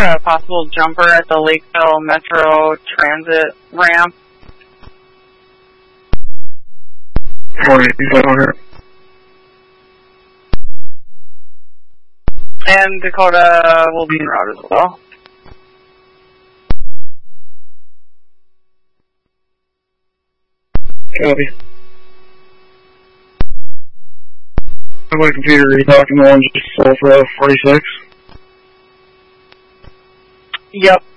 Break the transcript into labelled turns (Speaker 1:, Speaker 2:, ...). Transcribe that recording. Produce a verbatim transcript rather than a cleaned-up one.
Speaker 1: a possible jumper at the Lakeville Metro Transit ramp?
Speaker 2: Alright, you got on here.
Speaker 1: And Dakota will be en route as well.
Speaker 2: Copy. On my computer, are you talking on just Sulfur forty-six?
Speaker 1: Yep.